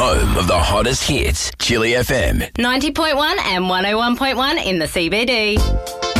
home of the hottest hits. Chili FM. 90.1 and 101.1 in the CBD.